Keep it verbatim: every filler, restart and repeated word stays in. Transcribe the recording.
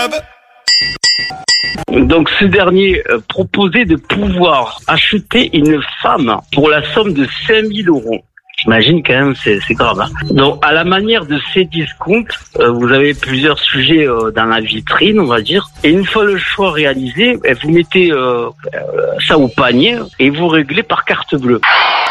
club. Donc ce dernier euh, proposait de pouvoir acheter une femme pour la somme de cinq mille euros. J'imagine quand même, c'est, c'est grave. Hein. Donc à la manière de ces discounts, euh, vous avez plusieurs sujets euh, dans la vitrine, on va dire. Et une fois le choix réalisé, vous mettez euh, euh, ça au panier et vous réglez par carte bleue.